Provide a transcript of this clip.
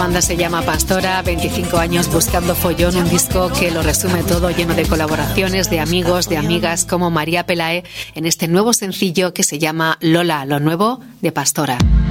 La banda se llama Pastora, 25 años buscando follón, un disco que lo resume todo, lleno de colaboraciones de amigos, de amigas como María Pelae en este nuevo sencillo que se llama Lola, lo nuevo de Pastora.